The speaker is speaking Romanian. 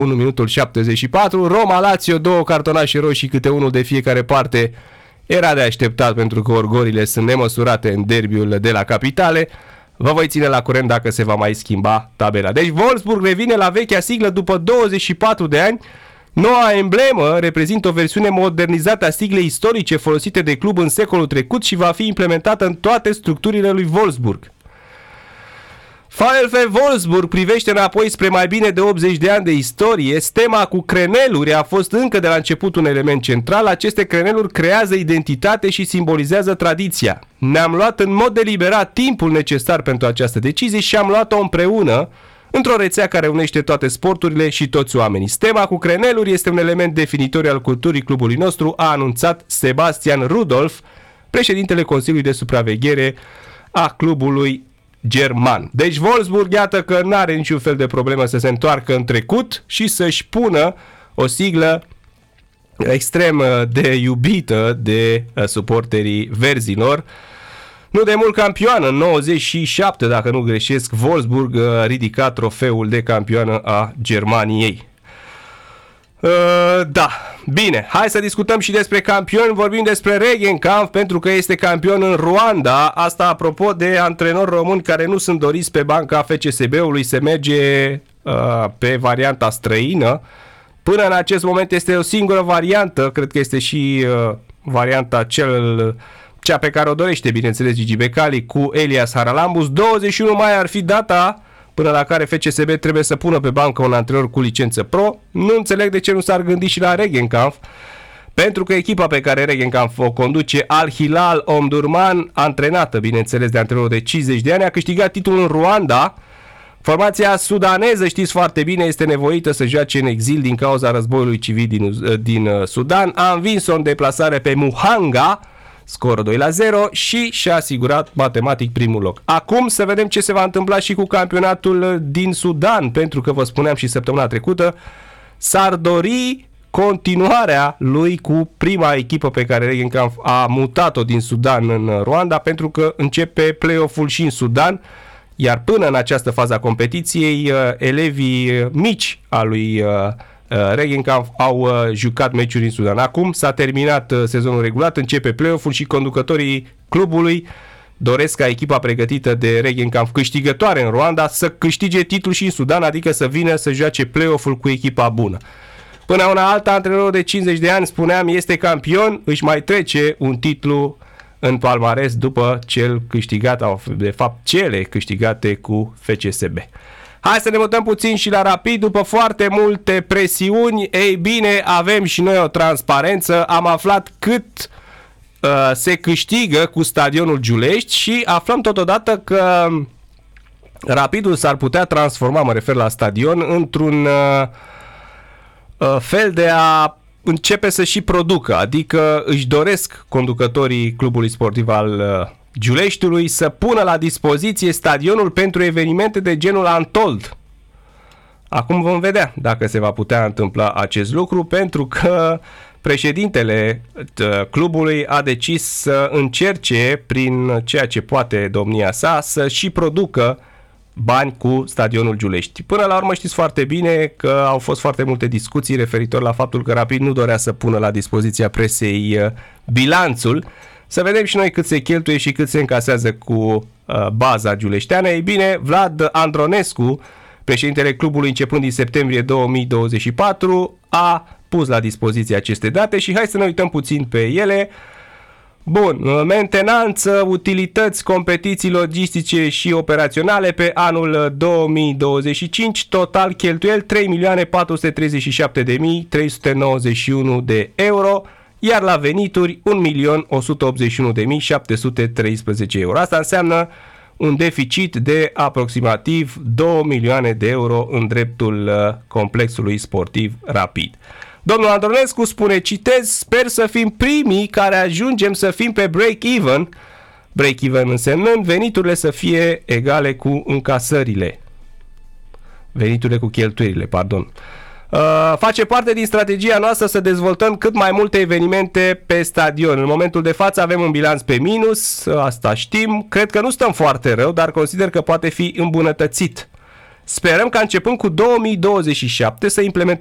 1 minutul 74. Roma-Lazio, 2 cartonașe roșii, câte unul de fiecare parte. Era de așteptat pentru că orgorile sunt nemăsurate în derbiul de la capitale. Vă voi ține la curent dacă se va mai schimba tabela. Deci Wolfsburg revine la vechea siglă după 24 de ani. Noua emblemă reprezintă o versiune modernizată a siglei istorice folosite de club în secolul trecut și va fi implementată în toate structurile lui Wolfsburg. VfL Wolfsburg privește înapoi spre mai bine de 80 de ani de istorie. Stema cu creneluri a fost încă de la început un element central. Aceste creneluri creează identitate și simbolizează tradiția. Ne-am luat în mod deliberat timpul necesar pentru această decizie și am luat-o împreună într-o rețea care unește toate sporturile și toți oamenii. Stema cu creneluri este un element definitoriu al culturii clubului nostru, a anunțat Sebastian Rudolph, președintele Consiliului de Supraveghere a clubului german. Deci Wolfsburg, iată că nu are niciun fel de problemă să se întoarcă în trecut și să-și pună o siglă extrem de iubită de suporterii verzilor. Nu de mult campioană, în 97, dacă nu greșesc, Wolfsburg a ridicat trofeul de campioană a Germaniei. Da, bine, hai să discutăm și despre campioni. Vorbim despre Regenkampf pentru că este campion în Rwanda. Asta apropo de antrenori români care nu sunt doriți pe banca FCSB-ului. Se merge pe varianta străină. Până în acest moment este o singură variantă. Cred că este și varianta cea pe care o dorește, bineînțeles, Gigi Becali cu Elias Haralambous. 21 mai ar fi data până la care FCSB trebuie să pună pe bancă un antrenor cu licență pro. Nu înțeleg de ce nu s-ar gândi și la Regenkampf, pentru că echipa pe care Regenkampf o conduce, Al Hilal Omdurman, antrenată, bineînțeles, de antrenorul de 50 de ani, a câștigat titlul în Rwanda. Formația sudaneză, știți foarte bine, este nevoită să joace în exil din cauza războiului civil din Sudan. A învins-o în deplasare pe Muhanga, scor 2-0 și și-a asigurat matematic primul loc. Acum să vedem ce se va întâmpla și cu campionatul din Sudan, pentru că vă spuneam și săptămâna trecută, s-ar dori continuarea lui cu prima echipă pe care Regenkampf a mutat-o din Sudan în Rwanda, pentru că începe play-off-ul și în Sudan, iar până în această fază a competiției, elevii mici a lui Regenkampf au jucat meciuri în Sudan. Acum s-a terminat sezonul regulat, începe play-off-ul și conducătorii clubului doresc ca echipa pregătită de Regenkampf, câștigătoare în Rwanda, să câștige titlul și în Sudan, adică să vină să joace play-off-ul cu echipa bună. Până una alta, antrenorul de 50 de ani, spuneam, este campion, își mai trece un titlu în palmares după cel câștigat, de fapt cele câștigate cu FCSB. Hai să ne mutăm puțin și la Rapid. După foarte multe presiuni, ei bine, avem și noi o transparență. Am aflat cât se câștigă cu stadionul Giulești și aflăm totodată că Rapidul s-ar putea transforma, mă refer la stadion, într-un fel de a începe să și producă. Adică își doresc conducătorii clubului sportiv al Giuleștiului să pună la dispoziție stadionul pentru evenimente de genul Antold. Acum vom vedea dacă se va putea întâmpla acest lucru, pentru că președintele clubului a decis să încerce, prin ceea ce poate domnia sa, să și producă bani cu stadionul Giulești. Până la urmă știți foarte bine că au fost foarte multe discuții referitor la faptul că Rapid nu dorea să pună la dispoziția presei bilanțul. Să vedem și noi cât se cheltuie și cât se încasează cu baza giuleșteană. Ei bine, Vlad Andronescu, președintele clubului începând din septembrie 2024, a pus la dispoziție aceste date și hai să ne uităm puțin pe ele. Bun, mentenanță, utilități, competiții logistice și operaționale pe anul 2025, total cheltuieli 3.437.391 de euro, iar la venituri 1.181.713 euro. Asta înseamnă un deficit de aproximativ 2 milioane de euro în dreptul complexului sportiv Rapid. Domnul Andronescu spune, citez, sper să fim primii care ajungem să fim pe break-even, break-even însemnând veniturile să fie egale cu încasările. Veniturile cu cheltuielile, pardon. Face parte din strategia noastră să dezvoltăm cât mai multe evenimente pe stadion. În momentul de față avem un bilanț pe minus, asta știm. Cred că nu stăm foarte rău, dar consider că poate fi îmbunătățit. Sperăm ca începând cu 2027 să implementeze